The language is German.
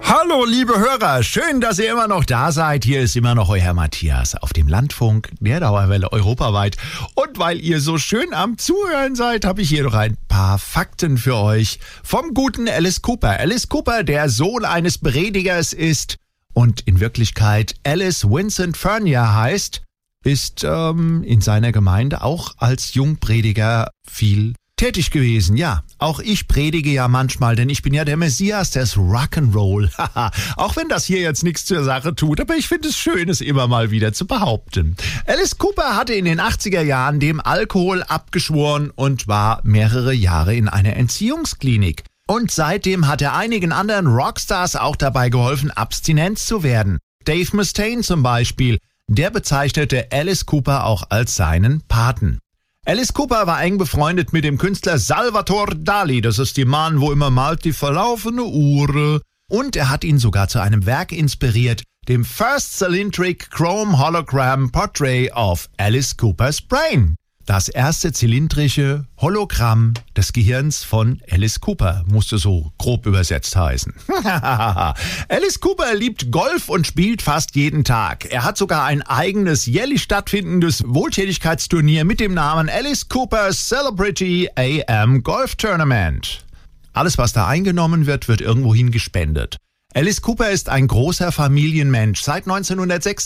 Hallo, liebe Hörer, schön, dass ihr immer noch da seid. Hier ist immer noch euer Matthias auf dem Landfunk der Dauerwelle europaweit. Und weil ihr so schön am Zuhören seid, habe ich hier noch ein paar Fakten für euch vom guten Alice Cooper. Alice Cooper, der Sohn eines Predigers ist und in Wirklichkeit Alice Vincent Fernier heißt, ist in seiner Gemeinde auch als Jungprediger viel tätig gewesen. Ja, auch ich predige ja manchmal, denn ich bin ja der Messias des Rock'n'Roll. Auch wenn das hier jetzt nichts zur Sache tut, aber ich finde es schön, es immer mal wieder zu behaupten. Alice Cooper hatte in den 80er Jahren dem Alkohol abgeschworen und war mehrere Jahre in einer Entziehungsklinik. Und seitdem hat er einigen anderen Rockstars auch dabei geholfen, abstinent zu werden. Dave Mustaine zum Beispiel, der bezeichnete Alice Cooper auch als seinen Paten. Alice Cooper war eng befreundet mit dem Künstler Salvatore Dali. Das ist die Mann, wo immer malt die verlaufene Uhr. Und er hat ihn sogar zu einem Werk inspiriert, dem First Cylindric Chrome Hologram Portrait of Alice Cooper's Brain. Das erste zylindrische Hologramm des Gehirns von Alice Cooper, musste so grob übersetzt heißen. Alice Cooper liebt Golf und spielt fast jeden Tag. Er hat sogar ein eigenes jährlich stattfindendes Wohltätigkeitsturnier mit dem Namen Alice Cooper Celebrity AM Golf Tournament. Alles, was da eingenommen wird, wird irgendwohin gespendet. Alice Cooper ist ein großer Familienmensch. Seit 1906